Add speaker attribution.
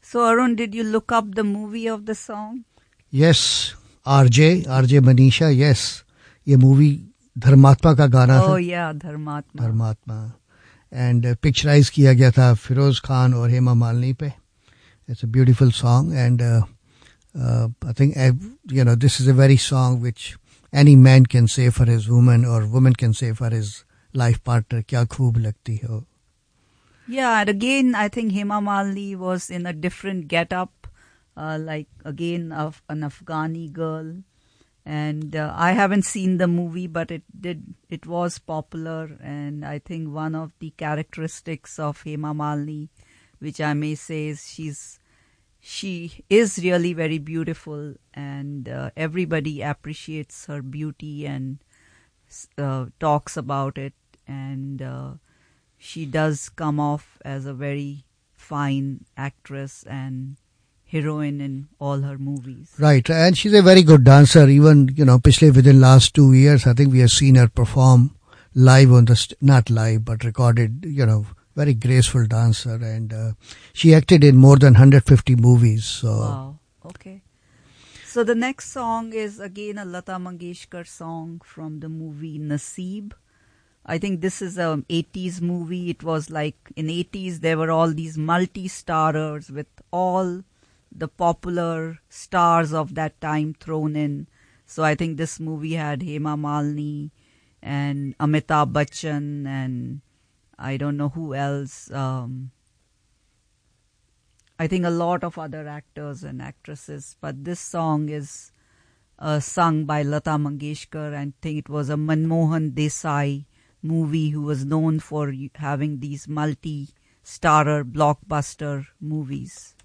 Speaker 1: So Arun, did you look up the movie of the song?
Speaker 2: Yes, RJ Manisha, yes. ये movie धर्मात्मा का गाना था.
Speaker 1: Oh yeah,
Speaker 2: धर्मात्मा. And पिक्चराइज किया गया था फिरोज खान और हेमा मालिनी पे. It's a beautiful song, and I think this is a very song which any man can say for his woman, or woman can say for his life partner. क्या खूब लगती हो.
Speaker 1: Yeah, and again, I think Hema Malini was in a different get-up, like again an Afghani girl. And I haven't seen the movie, but it was popular. And I think one of the characteristics of Hema Malini, which I may say, is she is really very beautiful, and everybody appreciates her beauty and talks about it. And she does come off as a very fine actress and heroine in all her movies.
Speaker 2: Right, and she's a very good dancer. Even, especially within last 2 years, I think we have seen her perform live on not live, but recorded, very graceful dancer. And she acted in more than 150 movies. So.
Speaker 1: Wow, okay. So the next song is again a Lata Mangeshkar song from the movie Naseeb. I think this is a 80s movie. It was like in 80s there were all these multi-starrers with all the popular stars of that time thrown in. So I think this movie had Hema Malini and Amitabh Bachchan and I don't know who else. I think a lot of other actors and actresses. But this song is sung by Lata Mangeshkar, and I think it was a Manmohan Desai movie who was known for having these multi-starrer blockbuster movies.